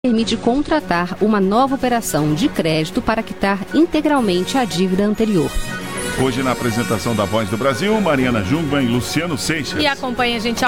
permite contratar uma nova operação de crédito para quitar integralmente a dívida anterior. Hoje, na apresentação da Voz do Brasil, Mariana Jungmann e Luciano Seixas. E acompanha a gente